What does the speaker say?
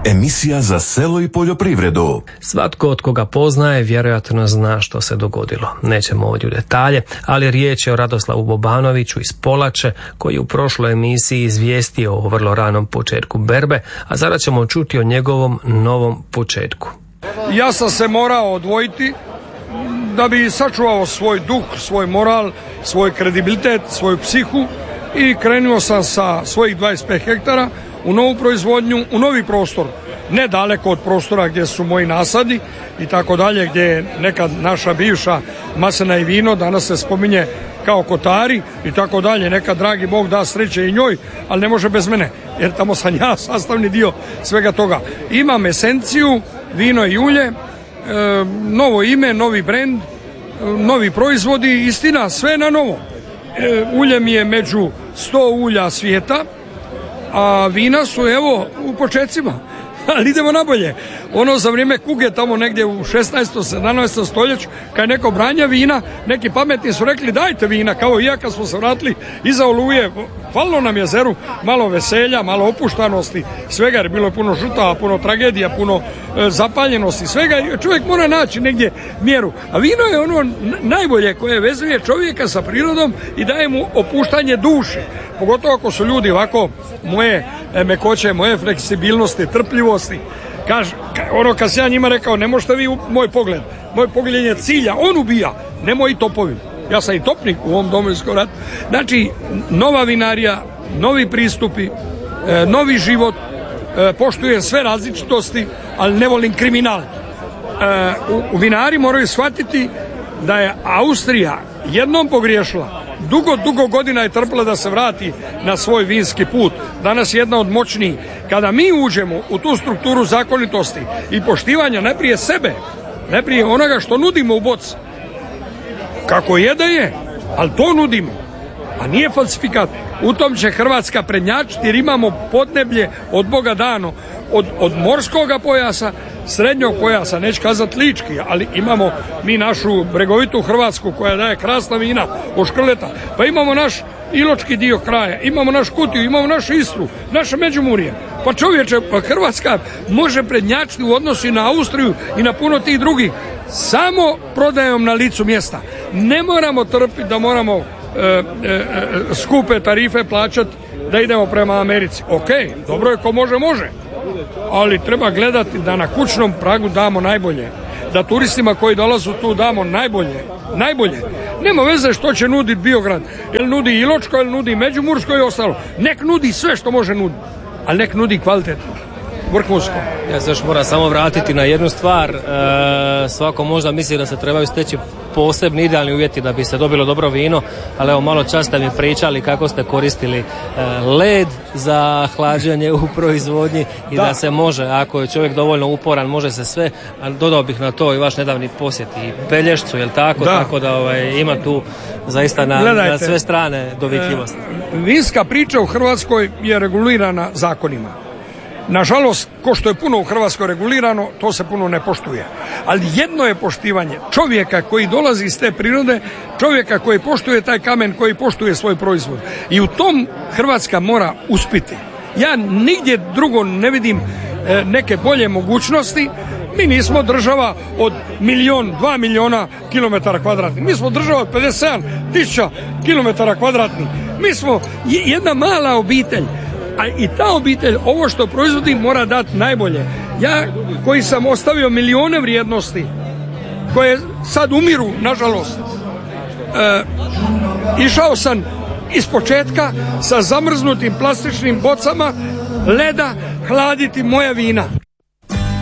Emisija za selo i poljoprivredu. Svatko od koga poznaje vjerojatno zna što se dogodilo. Nećemo ovdje u detalje, ali riječ je o Radoslavu Bobanoviću iz Polače, koji je u prošloj emisiji izvijestio o vrlo ranom početku berbe, a sada ćemo čuti o njegovom novom početku. Ja sam se morao odvojiti da bi sačuvao svoj duh, svoj moral, svoj kredibilitet, svoju psihu i krenuo sam sa svojih 25 hektara u novu proizvodnju, u novi prostor, ne daleko od prostora gdje su moji nasadi i tako dalje, gdje je nekad naša bivša maslina i vino, danas se spominje kao kotari i tako dalje. Nekad dragi Bog da sreće i njoj, ali ne može bez mene, jer tamo sam ja sastavni dio svega toga. Imam esenciju, vino i ulje, novo ime, novi brend, novi proizvodi, istina, sve na novo. Ulje mi je među 100 ulja svijeta, a vina su evo u počecima, ali idemo nabolje. Ono za vrijeme kuge tamo negdje u 16. 17. stoljeću, kad je neko branja vina, neki pametni su rekli dajte vina, kao i ja kad smo se vratili iza Oluje, falilo nam jezeru, malo veselja, malo opuštanosti, svega, jer bilo je puno žrtava, puno tragedija, puno zapaljenosti, svega, čovjek mora naći negdje mjeru. A vino je ono najbolje koje vezuje čovjeka sa prirodom i daje mu opuštanje duše, pogotovo ako su ljudi ovako moje mekoće, moje fleksibilnosti, trpljivosti. Ono kad sam ja njima rekao, ne možete vi moj pogled je cilja, on ubija, ne moji topovi. Ja sam i topnik u ovom Domovinskom ratu. Znači, nova vinarija, novi pristupi, novi život, poštujem sve različitosti, ali ne volim kriminal. U vinari moraju shvatiti da je Austrija jednom pogriješila. Dugo godina je trpila da se vrati na svoj vinski put. Danas je jedna od moćnijih. Kada mi uđemo u tu strukturu zakonitosti i poštivanja najprije sebe, najprije onoga što nudimo u boci, kako je da je, ali to nudimo, a nije falsifikat. U tom će Hrvatska prednjačiti jer imamo podneblje od Boga dano, od morskoga pojasa, srednjog pojasa, neću kazati lički, ali imamo mi našu bregovitu Hrvatsku koja daje krasna vina od škrleta, pa imamo naš iločki dio kraja, imamo naš Kutiju, imamo našu Istru, naše Međimurje. Pa čovječe, Hrvatska može prednjačiti u odnosu na Austriju i na puno tih drugih samo prodajom na licu mjesta. Ne moramo trpiti da moramo skupe tarife plaćati da idemo prema Americi. Ok, dobro je ko može, ali treba gledati da na kućnom pragu damo najbolje, da turistima koji dolazu tu damo najbolje. Nema veze što će nuditi Biograd, ili nudi Iločko, ili nudi Međimursko i ostalo. Nek nudi sve što može nuditi, ali nek nudi kvalitetno, vrhunsko. Ja se još moram samo vratiti na jednu stvar. Svako možda misli da se trebaju steći posebni idealni uvjeti da bi se dobilo dobro vino, ali evo malo čas ste mi pričali kako ste koristili led za hlađenje u proizvodnji i da se može, ako je čovjek dovoljno uporan, može se sve, ali dodao bih na to i vaš nedavni posjet i Pelješcu, jel tako? Tako da ima tu zaista na sve strane dovitljivosti. Vinska priča u Hrvatskoj je regulirana zakonima. Nažalost, ko što je puno u Hrvatskoj regulirano, to se puno ne poštuje. Ali jedno je poštivanje čovjeka koji dolazi iz te prirode, čovjeka koji poštuje taj kamen, koji poštuje svoj proizvod. I u tom Hrvatska mora uspjeti. Ja nigdje drugo ne vidim neke bolje mogućnosti. Mi nismo država od 2 milijuna kilometara kvadratnih. Mi smo država od 57.000 kilometara kvadratnih. Mi smo jedna mala obitelj. A i ta obitelj, ovo što proizvodi, mora dati najbolje. Ja koji sam ostavio milijone vrijednosti koje sad umiru, nažalost, išao sam iz početka sa zamrznutim plastičnim bocama leda hladiti moja vina.